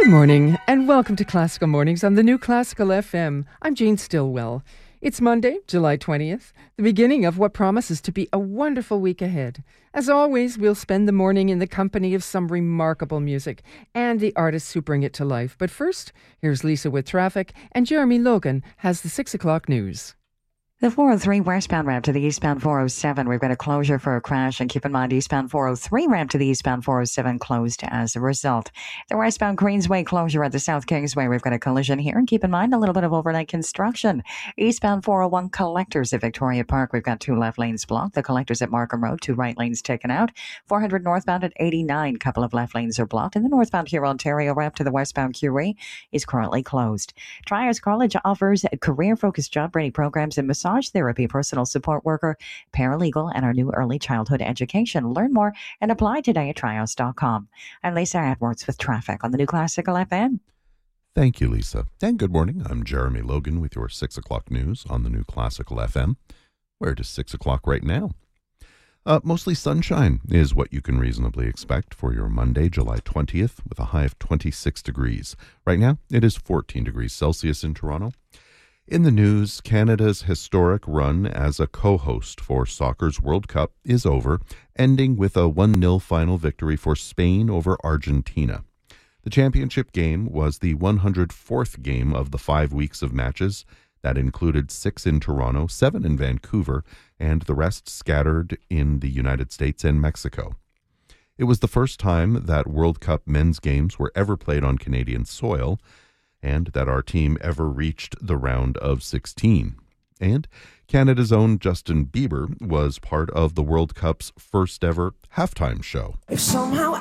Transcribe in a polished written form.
Good morning, and welcome to Classical Mornings on the new Classical FM. I'm Jane Stillwell. It's Monday, July 20th, the beginning of what promises to be a wonderful week ahead. As always, we'll spend the morning in the company of some remarkable music and the artists who bring it to life. But first, here's Lisa with traffic, and Jeremy Logan has the 6 o'clock news. The 403 westbound ramp to the eastbound 407, we've got a closure for a crash, and keep in mind eastbound 403 ramp to the eastbound 407 closed as a result. The westbound Queensway closure at the South Kingsway, we've got a collision here, and keep in mind a little bit of overnight construction. Eastbound 401 collectors at Victoria Park, we've got 2 left lanes blocked. The collectors at Markham Road, 2 right lanes taken out. 400 northbound at 89, couple of left lanes are blocked, and the northbound here Ontario ramp to the westbound QE is currently closed. Triers College offers career-focused job training programs in massage therapy, personal support worker, paralegal, and our new early childhood education. Learn more and apply today at trios.com. I'm Lisa Edwards with traffic on the new Classical FM. Thank you, Lisa. And good morning. I'm Jeremy Logan with your 6 o'clock news on the new Classical FM. Where it is 6 o'clock right now. Mostly sunshine is what you can reasonably expect for your Monday, July 20th, with a high of 26 degrees. Right now, it is 14 degrees Celsius in Toronto. In the news, Canada's historic run as a co-host for soccer's World Cup is over, ending with a 1-0 final victory for Spain over Argentina. The championship game was the 104th game of the 5 weeks of matches. That included 6 in Toronto, 7 in Vancouver, and the rest scattered in the United States and Mexico. It was the first time that World Cup men's games were ever played on Canadian soil, and that our team ever reached the round of 16. And Canada's own Justin Bieber was part of the World Cup's first ever halftime show. If somehow